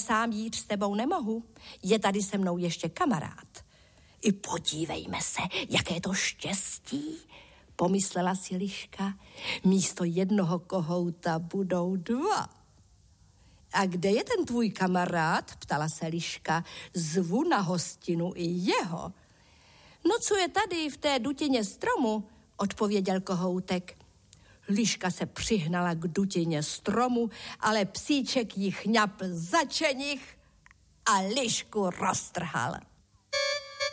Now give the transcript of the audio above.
sám jít s tebou nemohu. Je tady se mnou ještě kamarád. I podívejme se, jaké to štěstí, pomyslela si liška. Místo jednoho kohouta budou 2. A kde je ten tvůj kamarád, ptala se liška. Zvu na hostinu i jeho. Nocuje tady v té dutině stromu, odpověděl kohoutek. Liška se přihnala k dutině stromu, ale psíček jí chňapl za čenich a lišku roztrhal.